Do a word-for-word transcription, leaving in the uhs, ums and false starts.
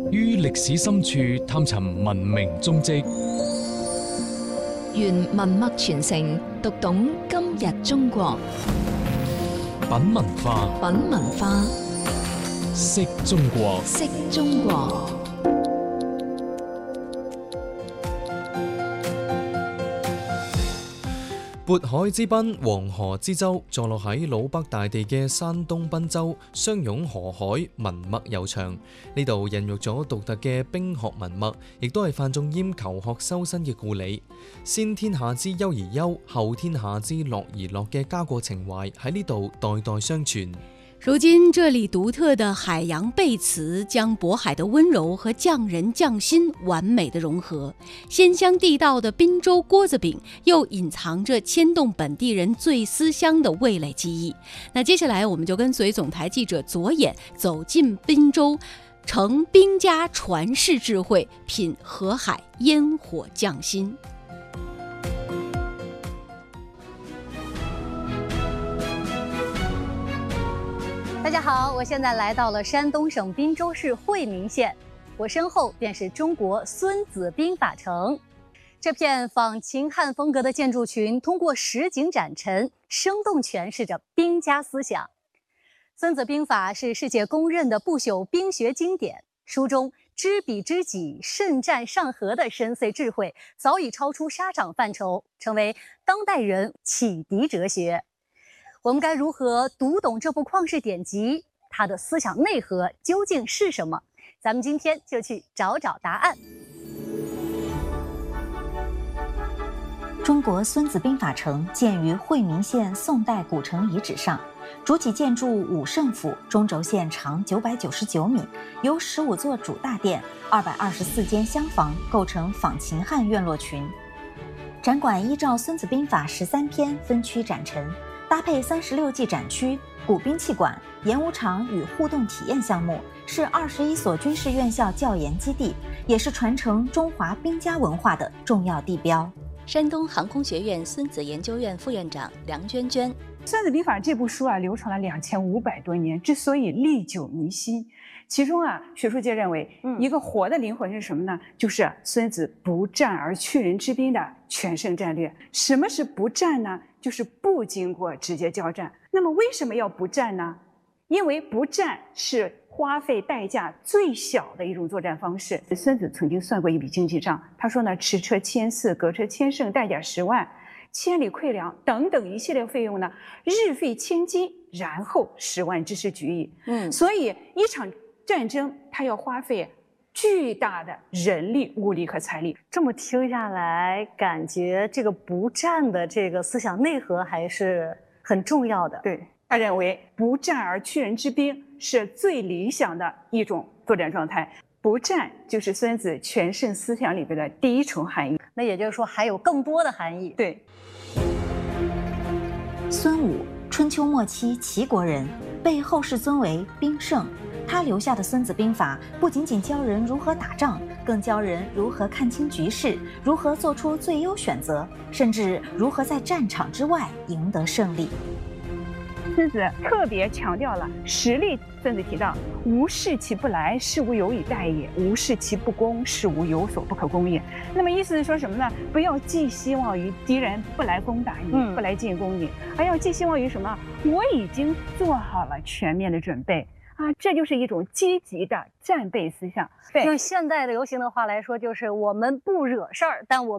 於歷史深處探尋文明蹤跡， 願文脈傳承，讀懂今日中國。 品文化， 品文化， 識中國， 識中國。 渤海之濱，黃河之洲，坐落喺魯北大地嘅山東濱州，相擁河海，文脈悠長。呢度孕育咗獨特嘅冰學文脈，亦都係范仲淹求學修身嘅故里。先天下之憂而憂，後天下之樂而樂嘅家國情懷喺呢度代代相傳。 如今這裡獨特的海洋貝詞將渤海的溫柔和匠人匠心完美的融合，鮮香地道的濱州鍋子餅又隱藏着牽動本地人最思鄉的味蕾記憶。那接下來我們就跟隨總台記者左眼走進濱州，承兵家傳世智慧，品河海煙火匠心。 大家好，我现在来到了山东省滨州市惠民县，我身后便是中国孙子兵法城。这片仿秦汉风格的建筑群，通过实景展陈，生动诠释着兵家思想。孙子兵法是世界公认的不朽兵学经典，书中知彼知己、慎战尚和的深邃智慧，早已超出沙场范畴，成为当代人启迪哲学。我们该如何读懂这部旷世典籍？它的思想内核究竟是什么？咱们今天就去找找答案。 中国孙子兵法城建于惠民县宋代古城遗址上，主体建筑武胜府，中轴线长九百九十九米，由十五座主大殿、二百二十四间厢房构成仿秦汉院落群。展馆依照孙子兵法十三篇分区展陈。搭配三十六计展区、古兵器馆、演武场与互动体验项目，是二十一所军事院校教研基地，也是传承中华兵家文化的重要地标。 山东航空学院孙子研究院副院长梁娟娟： 《孙子兵法》这部书啊，流传了两千五百多年，之所以历久弥新，其中啊，学术界认为，嗯、一个活的灵魂是什么呢？就是孙子不战而屈人之兵的全胜战略。什么是不战呢？就是不经过直接交战。那么为什么要不战呢？因为不战是花费代价最小的一种作战方式。孙子曾经算过一笔经济账，他说呢，驰车千驷，隔车千乘，代价十万，千里馈粮等等一系列费用呢，日费千金，然后十万之师举矣。嗯，所以一场战争它要花费巨大的人力、物力和财力。 这么听下来，感觉这个不战的这个思想内核还是很重要的。 对，他认为不战而屈人之兵是最理想的一种作战状态。不战就是孙子全胜思想里边的第一重含义。 那也就是说，还有更多的含义。 对。 孙武，春秋末期齐国人，被后世尊为兵圣。他留下的《孙子兵法》不仅仅教人如何打仗，更教人如何看清局势，如何做出最优选择，甚至如何在战场之外赢得胜利。 孙子特别强调了实力。孙子提到：“无事其不来，事无有以待也；无事其不攻，事无有所不可攻也。”那么意思是说什么呢？不要寄希望于敌人不来攻打你，嗯、不来进攻你，而要寄希望于什么？我已经做好了全面的准备。啊，这就是一种积极的战备思想。对， 用现代流行的话来说，就是我们不惹事儿，但我